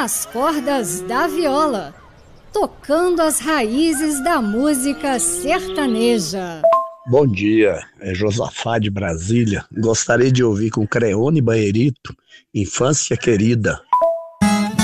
nas cordas da viola, tocando as raízes da música sertaneja. Bom dia, é Josafá de Brasília. Gostaria de ouvir com Creone Baerito, Infância Querida.